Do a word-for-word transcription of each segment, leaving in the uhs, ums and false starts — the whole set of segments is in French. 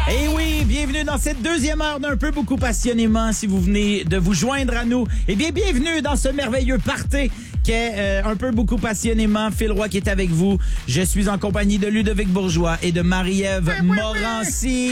Eh oui, bienvenue dans cette deuxième heure d'Un peu beaucoup passionnément. Si vous venez de vous joindre à nous, eh bien, bienvenue dans ce merveilleux party qu'est euh, Un peu beaucoup passionnément. Phil Roy qui est avec vous. Je suis en compagnie de Ludovic Bourgeois et de Marie-Ève Morancy.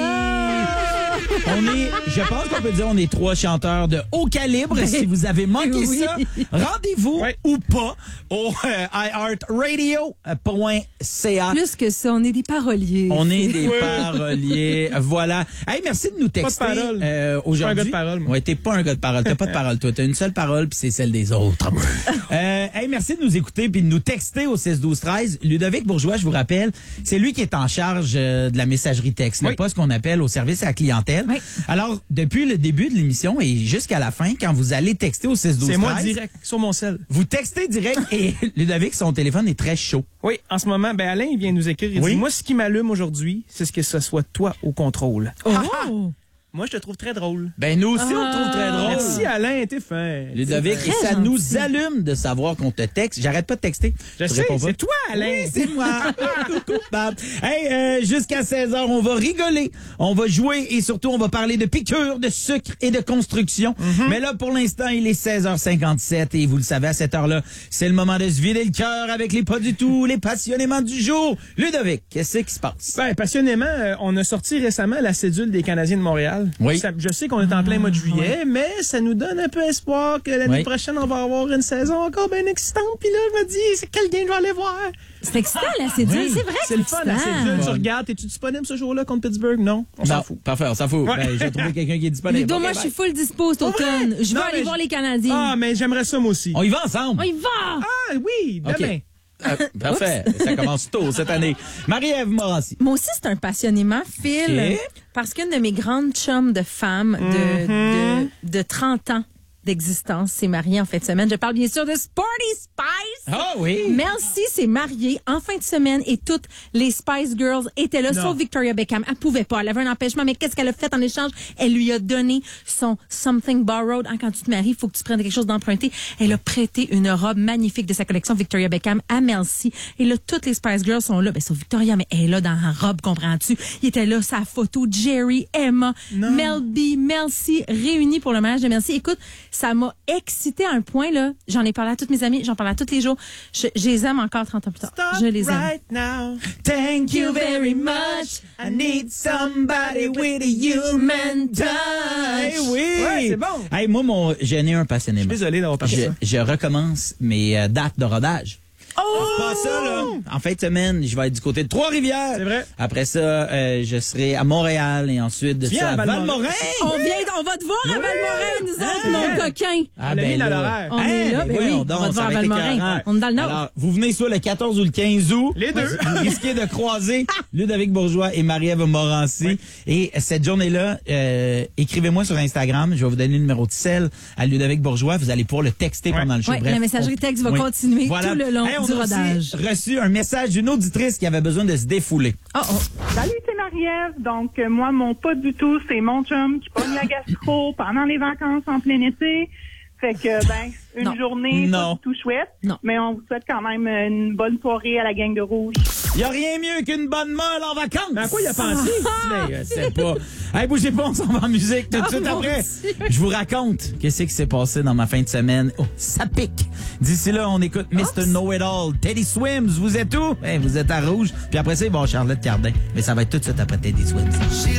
On est, je pense qu'on peut dire, on est trois chanteurs de haut calibre. Si vous avez manqué oui. ça, rendez-vous Oui. ou pas au euh, i heart radio point c a. Plus que ça, on est des paroliers. On est des Oui. paroliers. Voilà. Hey, merci de nous texter Pas de parole. euh, aujourd'hui. Je suis pas un gars de parole, moi. Ouais, t'es pas un gars de parole. T'as pas de parole, toi. T'as une seule parole, puis c'est celle des autres. euh, hey, merci de nous écouter puis de nous texter au six douze treize. Ludovic Bourgeois, je vous rappelle, c'est lui qui est en charge euh, de la messagerie texte, Oui. le poste qu'on appelle au service à la clientèle. Oui. Alors, depuis le début de l'émission et jusqu'à la fin, quand vous allez texter au six douze treize, C'est moi direct, sur mon sel. vous textez direct et Ludovic, son téléphone est très chaud. Oui, en ce moment, ben Alain il vient nous écrire. Il Oui. dit, moi, ce qui m'allume aujourd'hui, c'est ce que ce soit toi au contrôle. Oh! Moi, je te trouve très drôle. Ben, nous aussi, on le trouve très drôle. Merci, Alain, t'es fin. Ludovic, et T'es ça fin. nous allume de savoir qu'on te texte. J'arrête pas de texter. Je Tu sais, réponds pas. c'est toi, Alain. Oui, c'est moi. Coupable. Hey, euh, jusqu'à seize heures, on va rigoler, on va jouer et surtout, on va parler de piqûres, de sucre et de construction. Mm-hmm. Mais là, pour l'instant, il est seize heures cinquante-sept et vous le savez, à cette heure-là, c'est le moment de se vider le cœur avec les pas du tout, les passionnément du jour. Ludovic, qu'est-ce qui se passe? Ben, passionnément, euh, on a sorti récemment la cédule des Canadiens de Montréal. Oui. Ça- je sais qu'on est en plein mois de juillet, mais ça nous donne un peu espoir que l'année Oui. prochaine, on va avoir une saison encore bien excitante. Puis là, je me dis, c'est quel gain je vais aller voir? C'est excitant, la cédule. Oui. C'est vrai que C'est le fun, la excitant. cédule. Tu Bon. regardes, es-tu disponible ce jour-là contre Pittsburgh? Non, on s'en Non, fout. parfait, on s'en fout. Ouais. Ben, j'ai trouvé quelqu'un qui est disponible. Ludo, Ok, moi, bye. je suis full dispo cet automne. Je vais Non, aller mais voir je- les Canadiens. Ah, mais j'aimerais ça, moi aussi. On y va ensemble. On y va! Ah, oui, OK. demain. Euh, parfait. Ça commence tôt cette année. Marie-Ève Morancy. Moi aussi, c'est un passionnément, Phil, Ok. parce qu'une de mes grandes chums de femmes de, de, de trente ans d'existence s'est mariée en fin de semaine. Je parle bien sûr de Sporty Spice. Ah oui. Mel C s'est mariée en fin de semaine et toutes les Spice Girls étaient là, Non. sauf Victoria Beckham. Elle pouvait pas. Elle avait un empêchement. Mais qu'est-ce qu'elle a fait en échange? Elle lui a donné son Something Borrowed. Hein, quand tu te maries, il faut que tu prennes quelque chose d'emprunté. Elle a prêté une robe magnifique de sa collection Victoria Beckham à Mel C. Et là, toutes les Spice Girls sont là. Ben, sauf Victoria, mais elle est là dans la robe, comprends-tu? Il était là, sa photo, Jerry, Emma, Mel B, Mel C, réunis pour le mariage de Mel C. Écoute, ça m'a excité à un point, là. J'en ai parlé à toutes mes amies, j'en parle à tous les jours. Je, je les aime encore trente ans plus tard. Stop je les aime. right now. Thank you very much. I need somebody with a human touch. Oui. Ouais, c'est bon. Hey, moi, mon, j'ai né un passionnément. Désolé d'avoir parlé Je, ça. je recommence mes euh, dates de rodage. Oh! Pas ça, là. En fin de semaine, je vais être du côté de Trois-Rivières. C'est vrai. Après ça, euh, je serai à Montréal et ensuite de Viens ça à à Val-Morin. Valmorin. On vient, on va te voir à Valmorin, nous autres, mon coquin. Ah, On l'a mis dans là. l'horaire. On est là, ben oui, voyons on donc, va te ça voir à va être Valmorin. écœurant. On est dans le Nord. Alors, vous venez soit le quatorze ou le quinze août. Les deux. Vous risquez de croiser Ludovic Bourgeois et Marie-Ève Morancy. Oui. Et cette journée-là, euh, écrivez-moi sur Instagram. Je vais vous donner le numéro de cell à Ludovic Bourgeois. Vous allez pouvoir le texter Ouais. pendant le show. Ouais, Bref, la messagerie on- texte va oui. continuer Voilà. tout le long Hey, on du a aussi rodage. reçu un message d'une auditrice qui avait besoin de se défouler. Oh, oh. Salut, c'est Marie-Ève. Donc, euh, moi, mon pas du tout, c'est mon chum qui pogne la gastro pendant les vacances en plein été. Fait que, ben, une Non. journée Non. pas du tout chouette. Non. Mais on vous souhaite quand même une bonne soirée à la gang de Rouge. Il n'y a rien mieux qu'une bonne molle en vacances. Mais à quoi il a pensé? Mais, euh, c'est pas. Hey, bougez pas, on s'en va en musique tout de Oh, suite mon après. Dieu. Je vous raconte qu'est-ce qui s'est passé dans ma fin de semaine. Oh, ça pique. D'ici là, on écoute mister Know-It-All. Teddy Swims, vous êtes où? Hey, vous êtes à Rouge. Puis après ça, bon, Charlotte Cardin. Mais ça va être tout de suite après Teddy Swims.